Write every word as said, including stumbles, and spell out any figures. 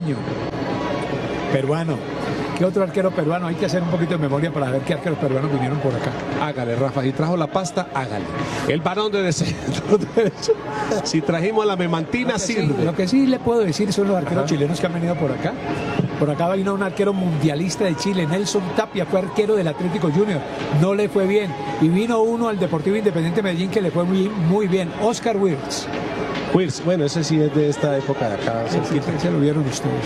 brasileño, peruano. ¿Qué otro arquero peruano? Hay que hacer un poquito de memoria para ver qué arqueros peruanos vinieron por acá. Hágale, Rafa. Si trajo la pasta, hágale. El varón de centro derecho. Si trajimos la memantina, Lo que, sí, sirve. lo que sí le puedo decir son los arqueros Ajá. chilenos que han venido por acá. Por acá vino un arquero mundialista de Chile, Nelson Tapia, fue arquero del Atlético Junior. No le fue bien. Y vino uno al Deportivo Independiente Medellín que le fue muy, muy bien. Oscar Wirtz. Wirtz, bueno, ese sí es de esta época de acá. Sí, sí, se lo vieron ustedes.